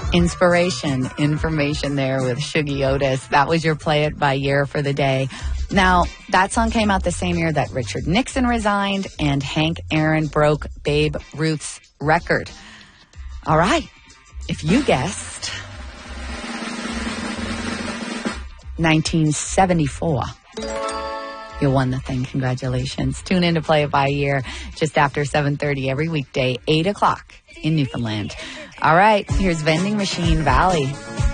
Inspiration, information there with Shuggie Otis. That was your Play It by Year for the day. Now, that song came out the same year that Richard Nixon resigned and Hank Aaron broke Babe Ruth's record. All right. If you guessed 1974, you won the thing. Congratulations. Tune in to Play It by Year just after 7:30 every weekday, 8 o'clock in Newfoundland. All right, here's Vending Machine Valley.